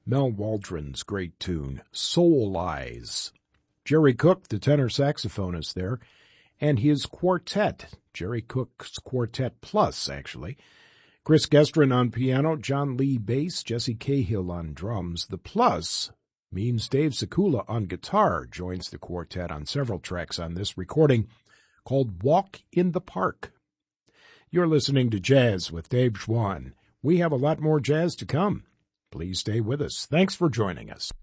Mel Waldron's great tune, Soul Eyes. Jerry Cook, the tenor saxophonist there, and his quartet, Jerry Cook's Quartet Plus, actually. Chris Gestrin on piano, John Lee bass, Jesse Cahill on drums. The plus means Dave Sekula on guitar joins the quartet on several tracks on this recording called Walk in the Park. You're listening to Jazz with Dave Schwann. We have a lot more jazz to come. Please stay with us. Thanks for joining us.